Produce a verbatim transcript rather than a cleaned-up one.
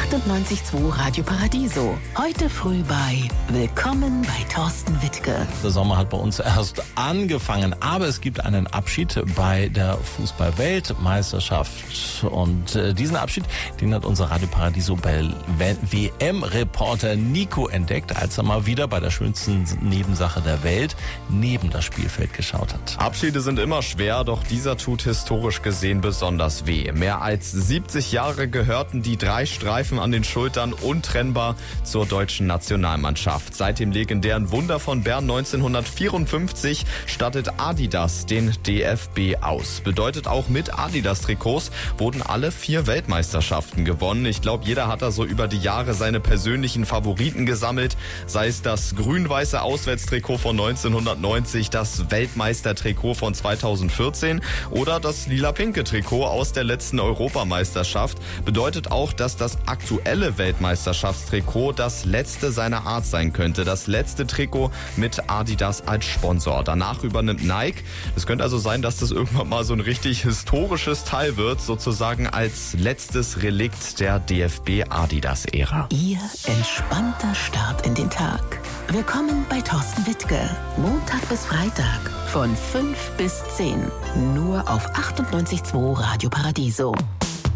achtundneunzig Komma zwei Radio Paradiso. Heute früh bei Willkommen bei Thorsten Wittke. Der Sommer hat bei uns erst angefangen, aber es gibt einen Abschied bei der Fußball-Weltmeisterschaft. Und äh, diesen Abschied, den hat unser Radio Paradiso W M-Reporter Nico entdeckt, als er mal wieder bei der schönsten Nebensache der Welt neben das Spielfeld geschaut hat. Abschiede sind immer schwer, doch dieser tut historisch gesehen besonders weh. Mehr als siebzig Jahre gehörten die drei Streifen an den Schultern untrennbar zur deutschen Nationalmannschaft. Seit dem legendären Wunder von Bern neunzehnhundertvierundfünfzig stattet Adidas den D F B aus. Bedeutet auch, mit Adidas-Trikots wurden alle vier Weltmeisterschaften gewonnen. Ich glaube, jeder hat da so über die Jahre seine persönlichen Favoriten gesammelt. Sei es das grün-weiße Auswärtstrikot von neunzehnhundertneunzig, das Weltmeistertrikot von zweitausendvierzehn oder das lila-pinke Trikot aus der letzten Europameisterschaft. Bedeutet auch, dass das aktuelle Weltmeisterschaftstrikot das letzte seiner Art sein könnte. Das letzte Trikot mit Adidas als Sponsor. Danach übernimmt Nike. Es könnte also sein, dass das irgendwann mal so ein richtig historisches Teil wird, sozusagen als letztes Relikt der D F B-Adidas-Ära. Ihr entspannter Start in den Tag. Willkommen bei Thorsten Wittke. Montag bis Freitag von fünf bis zehn. Nur auf achtundneunzig Komma zwei Radio Paradiso.